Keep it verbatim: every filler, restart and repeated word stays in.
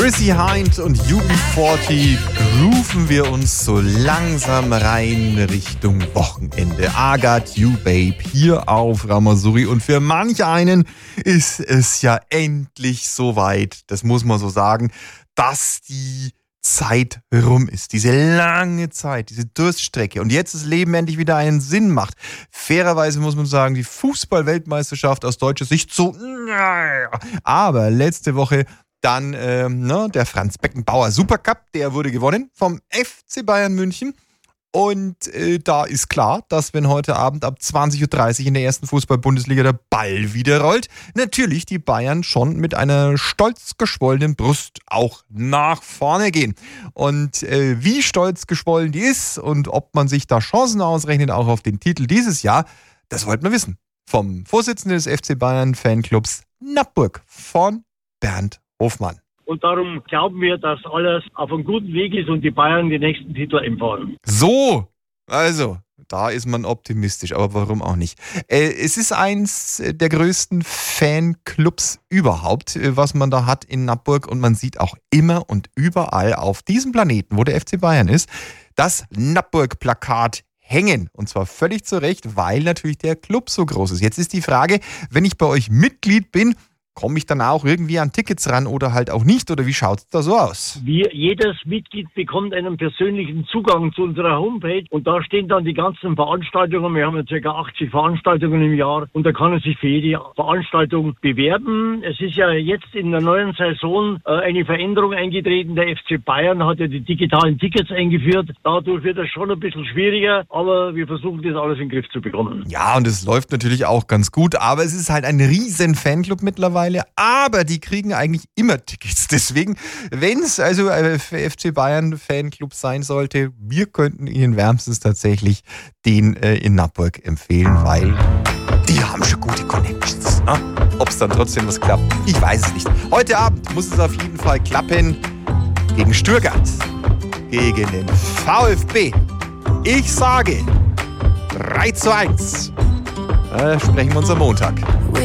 Chrissy Hind und U B vierzig grooven wir uns so langsam rein Richtung Wochenende. I got you, babe, hier auf Ramasuri. Und für manch einen ist es ja endlich soweit, das muss man so sagen, dass die Zeit rum ist. Diese lange Zeit, diese Durststrecke. Und jetzt das Leben endlich wieder einen Sinn macht. Fairerweise muss man sagen, die Fußball-Weltmeisterschaft aus deutscher Sicht so. Aber letzte Woche dann ähm, ne, der Franz Beckenbauer Supercup, der wurde gewonnen vom F C Bayern München. Und äh, da ist klar, dass wenn heute Abend ab zwanzig Uhr dreißig in der ersten Fußball-Bundesliga der Ball wieder rollt, natürlich die Bayern schon mit einer stolz geschwollenen Brust auch nach vorne gehen. Und äh, wie stolz geschwollen die ist und ob man sich da Chancen ausrechnet, auch auf den Titel dieses Jahr, das wollten wir wissen. Vom Vorsitzenden des F C Bayern Fanclubs Nappburg von Bernd Hofmann. Und darum glauben wir, dass alles auf einem guten Weg ist und die Bayern die nächsten Titel einfahren. So, also, da ist man optimistisch, aber warum auch nicht? Äh, es ist eins der größten Fanclubs überhaupt, was man da hat in Nappburg. Und man sieht auch immer und überall auf diesem Planeten, wo der F C Bayern ist, das Nappburg-Plakat hängen. Und zwar völlig zu Recht, weil natürlich der Club so groß ist. Jetzt ist die Frage, wenn ich bei euch Mitglied bin, komme ich dann auch irgendwie an Tickets ran oder halt auch nicht? Oder wie schaut es da so aus? Wir, jedes Mitglied bekommt einen persönlichen Zugang zu unserer Homepage und da stehen dann die ganzen Veranstaltungen. Wir haben ja ca. achtzig Veranstaltungen im Jahr und da kann er sich für jede Veranstaltung bewerben. Es ist ja jetzt in der neuen Saison äh, eine Veränderung eingetreten. Der F C Bayern hat ja die digitalen Tickets eingeführt. Dadurch wird es schon ein bisschen schwieriger, aber wir versuchen das alles in den Griff zu bekommen. Ja, und es läuft natürlich auch ganz gut, aber es ist halt ein riesen Fanclub mittlerweile. Aber die kriegen eigentlich immer Tickets. Deswegen, wenn es also F C Bayern Fanclub sein sollte, wir könnten Ihnen wärmstens tatsächlich den äh, in Nappburg empfehlen, weil die haben schon gute Connections. Ne? Ob es dann trotzdem was klappt, ich weiß es nicht. Heute Abend muss es auf jeden Fall klappen gegen Stuttgart, gegen den VfB. Ich sage drei zu eins. Äh, sprechen wir uns am Montag.